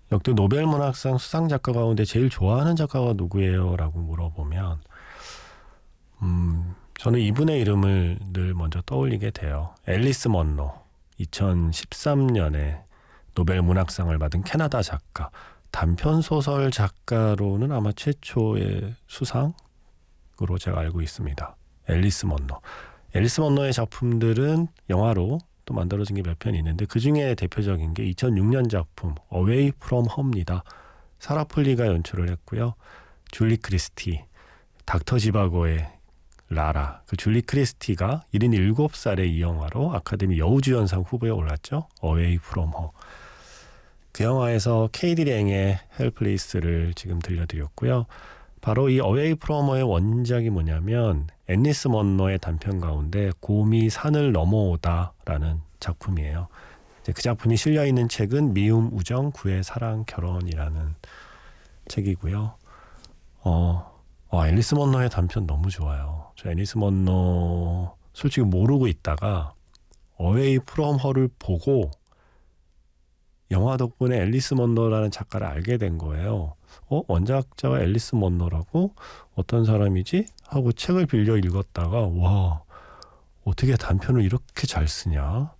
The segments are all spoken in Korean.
역대 노벨문학상 수상 작가 가운데 제일 좋아하는 작가가 누구예요? 라고 물어보면 저는 이분의 이름을 늘 먼저 떠올리게 돼요. 앨리스 먼로. 2013년에 노벨문학상을 받은 캐나다 작가. 단편소설 작가로는 아마 최초의 수상으로 제가 알고 있습니다. 앨리스 먼로. 앨리스 먼로의 작품들은 영화로 또 만들어진 게 몇 편 있는데 그중에 대표적인 게 2006년 작품 Away from Home입니다. 사라 폴리가 연출을 했고요. 줄리 크리스티, 닥터 지바고의 라라. 그 줄리 크리스티가 77살에 이 영화로 아카데미 여우주연상 후보에 올랐죠. Away from Home. 그 영화에서 케이디 랭의 헬플레이스를 지금 들려드렸고요. 바로 이 Away from Home의 원작이 뭐냐면 앤리스 먼로의 단편 가운데 곰이 산을 넘어오다라는 작품이에요. 이제 그 작품이 실려있는 책은 미움, 우정, 구애, 사랑, 결혼이라는 책이고요. 앨리스 먼로의 단편 너무 좋아요. 저 앨리스 먼로 솔직히 모르고 있다가 Away from Home를 보고 영화 덕분에 앨리스 먼로라는 작가를 알게 된 거예요. 원작자가 앨리스 먼로라고? 어떤 사람이지? 하고 책을 빌려 읽었다가 와, 어떻게 단편을 이렇게 잘 쓰냐?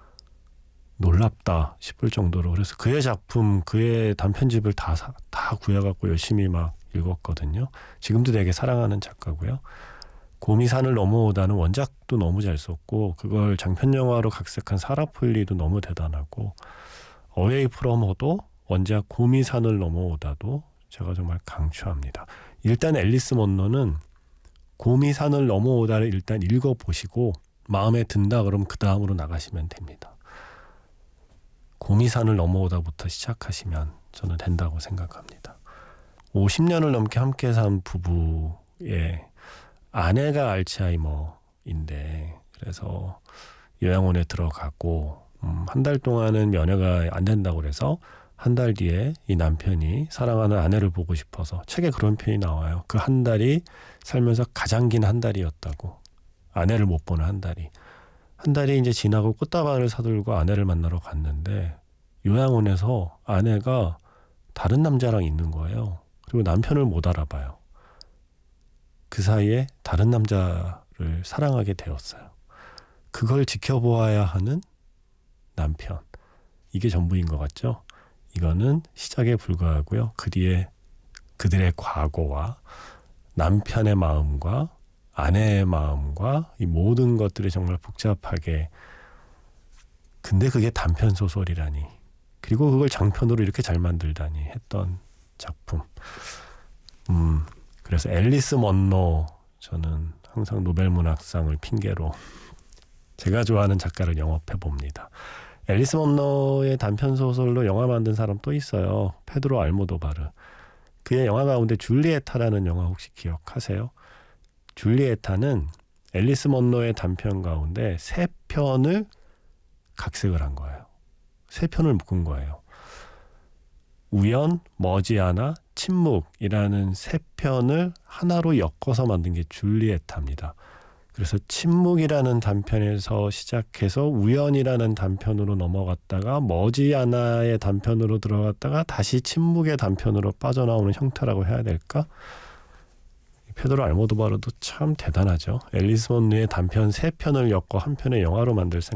놀랍다 싶을 정도로. 그래서 그의 작품, 그의 단편집을 다 구해갖고 열심히 막 읽었거든요. 지금도 되게 사랑하는 작가고요. 곰이 산을 넘어오다는 원작도 너무 잘 썼고 그걸 장편영화로 각색한 사라 폴리도 너무 대단하고 Away from Home도 원작 곰이 산을 넘어오다도 제가 정말 강추합니다. 일단 앨리스 먼로는 곰이 산을 넘어오다를 일단 읽어보시고 마음에 든다 그러면 그 다음으로 나가시면 됩니다. 곰이 산을 넘어오다부터 시작하시면 저는 된다고 생각합니다. 50년을 넘게 함께 산 부부의 아내가 알츠하이머인데 그래서 요양원에 들어가고 한 달 동안은 면회가 안 된다고 그래서 한 달 뒤에 이 남편이 사랑하는 아내를 보고 싶어서 책에 그런 표현이 나와요. 그 한 달이 살면서 가장 긴 한 달이었다고. 아내를 못 보는 한 달이. 한 달이 이제 지나고 꽃다발을 사들고 아내를 만나러 갔는데 요양원에서 아내가 다른 남자랑 있는 거예요. 그리고 남편을 못 알아봐요. 그 사이에 다른 남자를 사랑하게 되었어요. 그걸 지켜보아야 하는 남편. 이게 전부인 것 같죠? 이거는 시작에 불과하고요. 그 뒤에 그들의 과거와 남편의 마음과 아내의 마음과 이 모든 것들이 정말 복잡하게 근데 그게 단편 소설이라니 그리고 그걸 장편으로 이렇게 잘 만들다니 했던 작품. 그래서 앨리스 먼로 저는 항상 노벨문학상을 핑계로 제가 좋아하는 작가를 영업해 봅니다. 앨리스 먼로의 단편 소설로 영화 만든 사람 또 있어요. 페드로 알모도바르. 그의 영화 가운데 줄리에타라는 영화 혹시 기억하세요? 줄리에타는 앨리스 먼로의 단편 가운데 3편을 각색을 한 거예요. 3편을 묶은 거예요. 우연, 머지않아, 침묵이라는 3편을 하나로 엮어서 만든 게 줄리에타입니다. 그래서 침묵이라는 단편에서 시작해서 우연이라는 단편으로 넘어갔다가 머지않아의 단편으로 들어갔다가 다시 침묵의 단편으로 빠져나오는 형태라고 해야 될까? 페드로 알모도바르도 참 대단하죠. 앨리스 먼로의 단편 3편을 엮어 한 편의 영화로 만들 생각